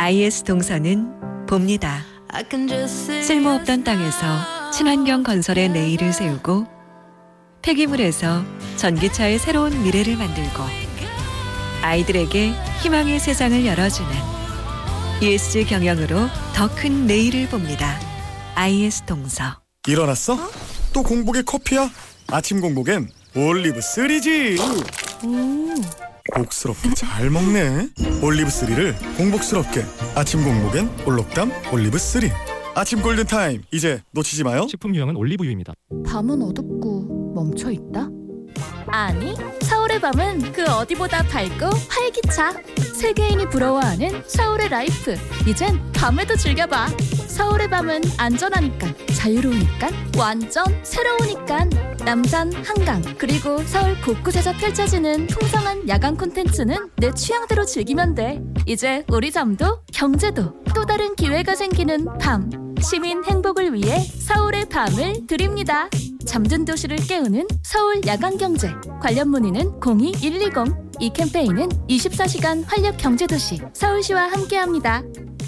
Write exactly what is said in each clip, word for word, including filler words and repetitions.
아이에스 동서는 봅니다. 쓸모없던 땅에서 친환경 건설의 내일을 세우고 폐기물에서 전기차의 새로운 미래를 만들고 아이들에게 희망의 세상을 열어주는 이에스지 경영으로 더 큰 내일을 봅니다. 아이에스 동서. 일어났어? 어? 또 공복에 커피야? 아침 공복엔 올리브 쓰리지. 오. 복스럽게 잘 먹네. 올리브 쓰리를 공복스럽게. 아침 공복엔 올록담 올리브 쓰리. 아침 골든타임, 이제 놓치지 마요. 식품 유형은 올리브유입니다. 밤은 어둡고 멈춰있다? 아니, 서울의 밤은 그 어디보다 밝고 활기차. 세계인이 부러워하는 서울의 라이프. 이젠 밤에도 즐겨봐. 서울의 밤은 안전하니까, 자유로우니까, 완전 새로우니까. 남산, 한강, 그리고 서울 곳곳에서 펼쳐지는 풍성한 야간 콘텐츠는 내 취향대로 즐기면 돼. 이제 우리 잠도 경제도 또 다른 기회가 생기는 밤. 시민 행복을 위해 서울의 밤을 드립니다. 잠든 도시를 깨우는 서울 야간경제. 관련 문의는 공이 일이공. 이 캠페인은 이십사 시간 활력 경제도시 서울시와 함께합니다.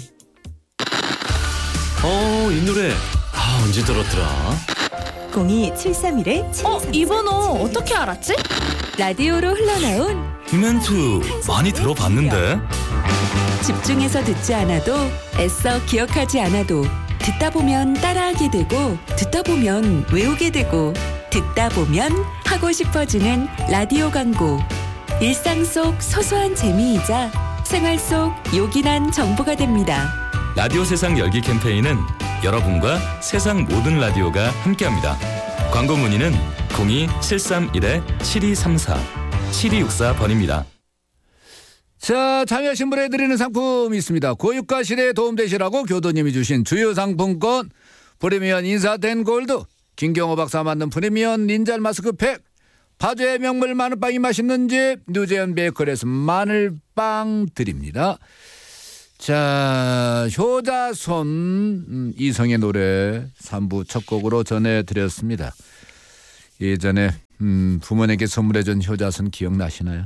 어, 이 노래 아, 언제 들었더라? 공이 칠삼일 칠이삼사. 어? 이 번호 어떻게 알았지? 라디오로 흘러나온 이 멘트 많이 들어봤는데. 집중해서 듣지 않아도 애써 기억하지 않아도 듣다 보면 따라하게 되고 듣다 보면 외우게 되고 듣다 보면 하고 싶어지는 라디오 광고. 일상 속 소소한 재미이자 생활 속 요긴한 정보가 됩니다. 라디오 세상 열기 캠페인은 여러분과 세상 모든 라디오가 함께합니다. 광고 문의는 공이 칠삼일 칠이삼사 칠이육사 번입니다. 자, 참여하신 분에 드리는 상품이 있습니다. 고유가 시대에 도움되시라고 교도님이 주신 주요 상품권, 프리미엄 인사된 골드, 김경호 박사 만든 프리미엄 닌자 마스크팩, 파주의 명물 마늘빵이 맛있는 집 뉴제온 베이커리에서 마늘빵 드립니다. 자, 효자손 음, 이성의 노래 삼 부 첫 곡으로 전해드렸습니다. 예전에 음, 부모님께 선물해준 효자손 기억나시나요?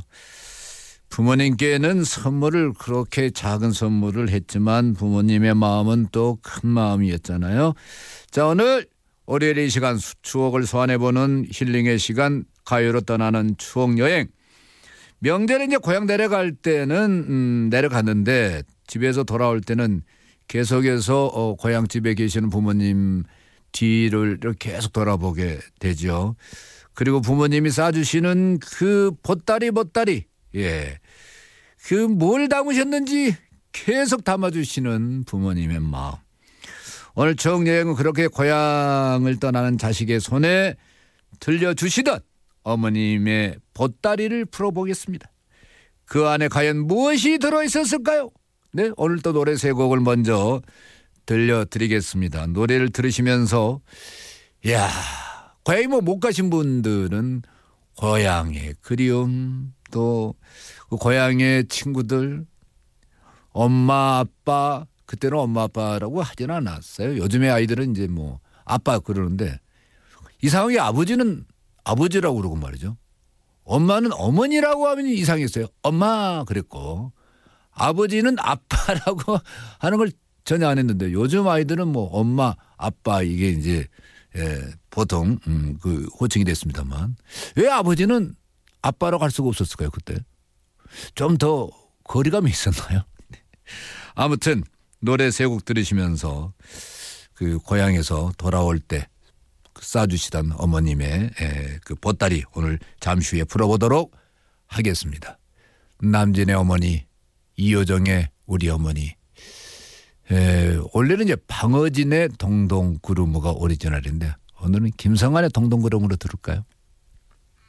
부모님께는 선물을 그렇게 작은 선물을 했지만 부모님의 마음은 또 큰 마음이었잖아요. 자, 오늘 월요일 이 시간 추억을 소환해보는 힐링의 시간, 가요로 떠나는 추억여행. 명절에 이제 고향 내려갈 때는 음, 내려갔는데 집에서 돌아올 때는 계속해서 어, 고향집에 계시는 부모님 뒤를 계속 돌아보게 되죠. 그리고 부모님이 싸주시는 그 보따리 보따리, 예, 그 뭘 담으셨는지 계속 담아주시는 부모님의 마음. 오늘 추억여행은 그렇게 고향을 떠나는 자식의 손에 들려주시던 어머님의 보따리를 풀어보겠습니다. 그 안에 과연 무엇이 들어있었을까요? 네, 오늘 또 노래 세 곡을 먼저 들려드리겠습니다. 노래를 들으시면서 이야, 고향이 뭐 못 가신 분들은 고향의 그리움, 또 그 고향의 친구들, 엄마 아빠, 그때는 엄마 아빠라고 하진 않았어요. 요즘에 아이들은 이제 뭐 아빠 그러는데 이상하게 아버지는 아버지라고 그러고 말이죠. 엄마는 어머니라고 하면 이상했어요. 엄마 그랬고 아버지는 아빠라고 하는 걸 전혀 안 했는데 요즘 아이들은 뭐 엄마 아빠 이게 이제 예, 보통 음, 그 호칭이 됐습니다만 왜 아버지는 아빠라고 할 수가 없었을까요? 그때 좀 더 거리감이 있었나요? 아무튼 노래 세 곡 들으시면서 그 고향에서 돌아올 때 싸주시던 어머님의 에, 그 보따리 오늘 잠시 후에 풀어보도록 하겠습니다. 남진의 어머니, 이효정의 우리 어머니. 에, 원래는 이제 방어진의 동동구르무가 오리지널인데 오늘은 김성환의 동동구르무로 들을까요?